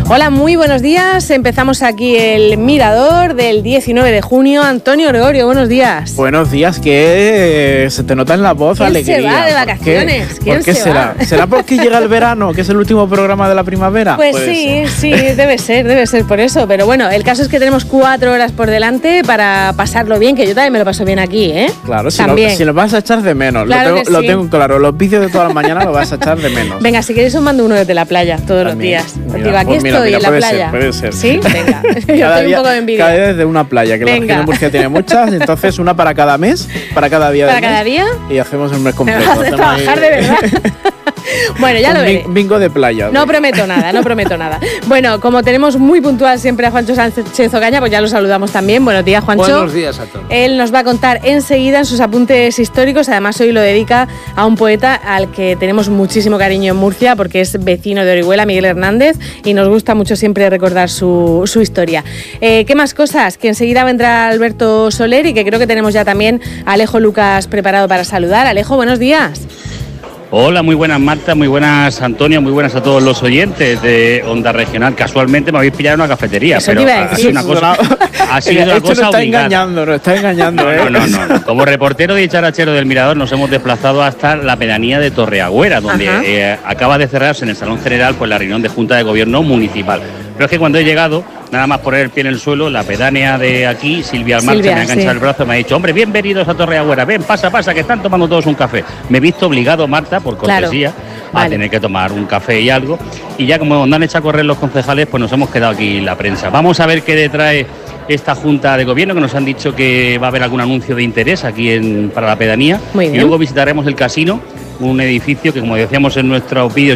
Hola, muy buenos días. Empezamos aquí el Mirador del 19 de junio. Antonio Gregorio, buenos días. Buenos días, que se te nota en la voz alegría. ¿Quién se va de vacaciones? ¿Por qué será? ¿Será porque llega el verano, que es el último programa de la primavera? Pues sí, debe ser por eso. Pero bueno, el caso es que tenemos 4 horas por delante para pasarlo bien, que yo también me lo paso bien aquí, ¿eh? Claro, si lo vas a echar de menos, claro lo tengo claro. Los vídeos de todas las mañanas lo vas a echar de menos. Venga, si queréis os mando uno desde la playa todos los días. Digo, aquí estoy en la playa. Puede ser. ¿Sí? Venga, yo estoy un poco de envidia. Cada día desde una playa, que la región de Murcia tiene muchas, entonces una para cada mes, para cada día ¿Para cada día? Y hacemos un mes completo. Me vas a trabajar de verdad. Bueno, ya lo veré. Bingo de playa. No prometo nada. Bueno, como tenemos muy puntual siempre a Juancho Sánchez Ocaña, pues ya lo saludamos también. Buenos días, Juancho. Buenos días a todos. Él nos va a contar enseguida en sus apuntes históricos. Además, hoy lo dedica a un poeta al que tenemos muchísimo cariño en Murcia, porque es vecino de Orihuela, Miguel Hernández, y nos gusta mucho siempre recordar su historia. ¿Qué más cosas? Que enseguida vendrá Alberto Soler y que creo que tenemos ya también a Alejo Lucas preparado para saludar. Alejo, buenos días. Hola, muy buenas Marta, muy buenas Antonio, muy buenas a todos los oyentes de Onda Regional. Casualmente me habéis pillado en una cafetería, eso pero ha sido una cosa obligada. Nos está engañando. No. Como reportero y dicharachero del Mirador nos hemos desplazado hasta la pedanía de Torreagüera, donde acaba de cerrarse en el Salón General pues la reunión de Junta de Gobierno Municipal. Pero es que cuando he llegado, nada más poner el pie en el suelo, la pedánea de aquí, Silvia Almarcha, me ha enganchado el brazo y me ha dicho: hombre, bienvenidos a Torreagüera, ven, pasa, que están tomando todos un café. Me he visto obligado, Marta, por cortesía, a tener que tomar un café y algo. Y ya como nos han hecho a correr los concejales, pues nos hemos quedado aquí la prensa. Vamos a ver qué detrae esta Junta de Gobierno, que nos han dicho que va a haber algún anuncio de interés aquí para la pedanía. Y luego visitaremos el casino, un edificio que, como decíamos en nuestros vídeos,